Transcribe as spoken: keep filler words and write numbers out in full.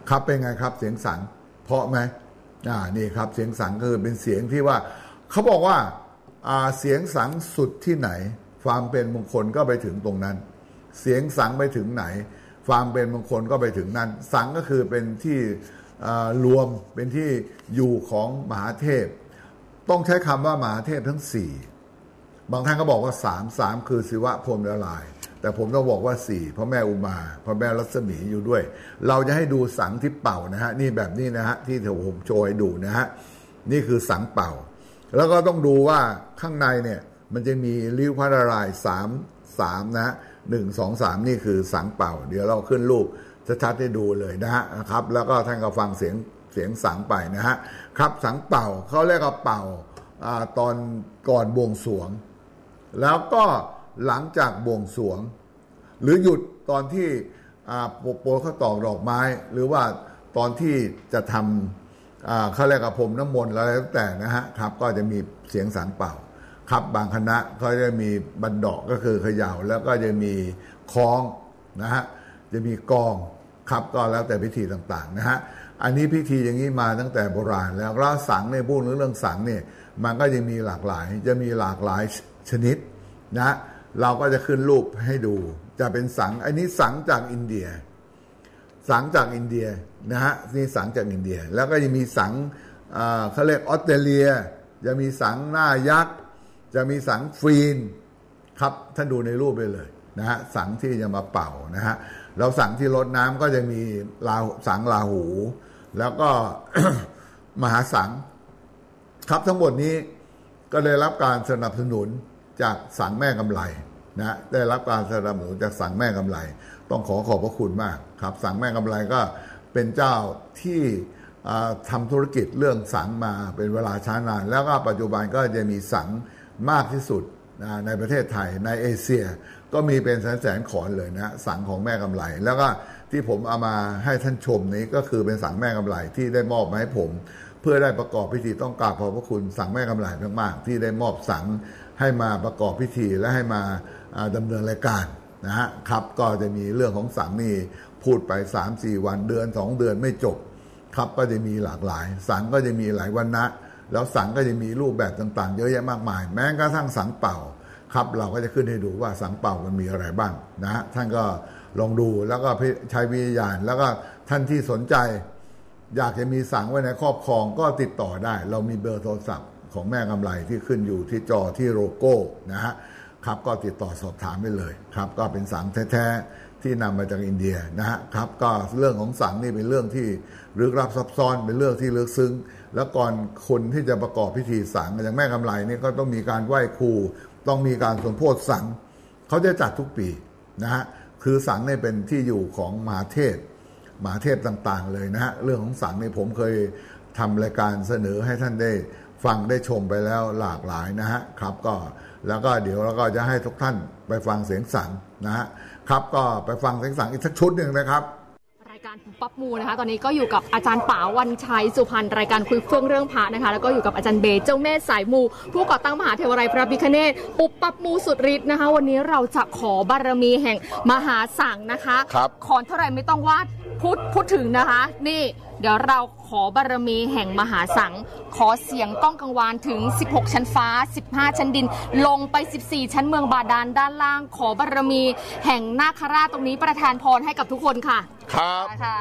ครับเป็นไงครับเสียงสังเพราะไหมอ่านี่ครับเสียงสังคือเป็นเสียงที่ว่าเขาบอกว่าอ่าเสียงสังสุดที่ไหนความเป็นมงคลก็ไปถึงตรงนั้นเสียงสังไปถึงไหนความเป็นมงคลก็ไปถึงนั้นสังก็คือเป็นที่รวมเป็นที่อยู่ของมหาเทพต้องใช้คำว่ามหาเทพทั้งสี่บางท่านก็บอกว่าสามสามคือศิวะพรหมละลายแต่ผมต้องบอกว่าสี่เพราะแม่อุมาเพราะแม่รัศมีอยู่ด้วยเราจะให้ดูสังที่เป่านะฮะนี่แบบนี้นะฮะที่ผมโชว์ให้ดูนะฮะนี่คือสังเป่าแล้วก็ต้องดูว่าข้างในเนี่ยมันจะมีริ้วพระนารายณ์สามสามนะฮะหนึ่งสองสามนี่คือสังเป่าเดี๋ยวเราขึ้นรูปชัดๆให้ดูเลยนะฮะครับแล้วก็ท่านก็ฟังเสียงเสียงสังไปนะฮะครับสังเป่าเขาเรียกว่าเป่าอ่าตอนก่อนบวงสรวงแล้วก็หลังจากบวงสรวงหรือหยุดตอนที่อ่าโปรยข้าวตอกดอกไม้หรือว่าตอนที่จะทำอ่าเขาเรียกว่าพรมน้ำมนต์อะไรตั้งแต่นะฮะครับก็จะมีเสียงสังเป่าครับบางคณะเขาจะมีบันดอกก็คือเขย่าแล้วก็จะมีคล้องนะฮะจะมีกองครับก็แล้วแต่พิธีต่างๆนะฮะอันนี้พิธีอย่างนี้มาตั้งแต่โบราณแล้วแล้วสังในพูดเรื่องสังเนี่ยมันก็จะมีหลากหลายจะมีหลากหลายชนิดนะเราก็จะขึ้นรูปให้ดูจะเป็นสังอันนี้สังจากอินเดียสังจากอินเดียนะฮะนี่สังจากอินเดียแล้วก็จะมีสังเขาเรียกออสเตรเลียจะมีสังหน้ายักษ์จะมีสังฟีนครับท่านดูในรูปไปเลยนะฮะสังที่จะมาเป่านะฮะเราสังที่รดน้ำก็จะมีลาสังลาหู แล้วก็ มหาสังครับทั้งหมดนี้ก็ได้รับการสนับสนุนจากสังแม่กำไลนะได้รับการสนับสนุนจากสังแม่กำไลต้องขอขอบพระคุณมากครับสังแม่กำไลก็เป็นเจ้าที่ทำธุรกิจเรื่องสังมาเป็นเวลาช้านานแล้วก็ปัจจุบันก็จะมีสังมากที่สุดในประเทศไทยในเอเชียก็มีเป็นแสนแสนขอนเลยนะสังของแม่กำไลแล้วก็ที่ผมเอามาให้ท่านชมนี้ก็คือเป็นสังแม่กำไลที่ได้มอบมาให้ผมเพื่อได้ประกอบพิธีต้องกราบขอบพระคุณสังแม่กำไลมากๆที่ได้มอบสังให้มาประกอบพิธีและให้มาดำเนินรายการนะฮะครับก็จะมีเรื่องของสังนี่พูดไป สามสี่ วันเดือนสองเดือนไม่จบครับก็จะมีหลากหลายสังก็จะมีหลายวรรณะแล้วสังก็จะมีรูปแบบต่างๆเยอะแยะมากมายแม้กระทั่งสังเป่าครับเราก็จะขึ้นให้ดูว่าสังเป่ามันมีอะไรบ้างนะฮะท่านก็ลองดูแล้วก็ใช้วิทยาณแล้วก็ท่านที่สนใจอยากจะมีสังไว้ในครอบครองก็ติดต่อได้เรามีเบอร์โทรศัพท์ของแม่กำไลที่ขึ้นอยู่ที่จอที่โลโก้นะฮะครับก็ติดต่อสอบถามได้เลยครับก็เป็นสังแท้ๆที่นำมาจากอินเดียนะฮะครับก็เรื่องของสังนี่เป็นเรื่องที่ลึกลับซับซ้อนเป็นเรื่องที่ลึกซึ้งแล้วก่อนคนที่จะประกอบพิธีสังอย่างแม่กำไลนี่ก็ต้องมีการไหว้ครูต้องมีการสมโภชสังเขาจะจัดทุกปีนะฮะคือสังเนี่ยเป็นที่อยู่ของมหาเทพมหาเทพต่างๆเลยนะฮะเรื่องของสังเนี่ยผมเคยทำรายการเสนอให้ท่านได้ฟังได้ชมไปแล้วหลากหลายนะฮะครับก็แล้วก็เดี๋ยวเราก็จะให้ทุกท่านไปฟังเสียงสังนะฮะครับก็ไปฟังเสียงสังอีกสักชุดหนึ่งนะครับรายการปั๊บมูนะคะตอนนี้ก็อยู่กับอาจารย์ป๋าวันชัยสุพรรณรายการคุยเฟื่องเรื่องพระนะคะแล้วก็อยู่กับอาจารย์เบเจ้าแม่สายมูผู้ก่อตั้งมหาเทวไรพระพิฆเนศปุบปั๊บมูสุดฤทธิ์นะคะวันนี้เราจะขอบารมีแห่งมหาสังนะคะขอเท่าไหร่ไม่ต้องวาดพูดพูดถึงนะคะนี่เดี๋ยวเราขอบารมีแห่งมหาสังขอเสียงก้องกังวานถึงสิบหกชั้นฟ้าสิบห้าชั้นดินลงไปสิบสี่ชั้นเมืองบาดาลด้านล่างขอบารมีแห่งนาคราชตรงนี้ประทานพรให้กับทุกคนค่ะครับ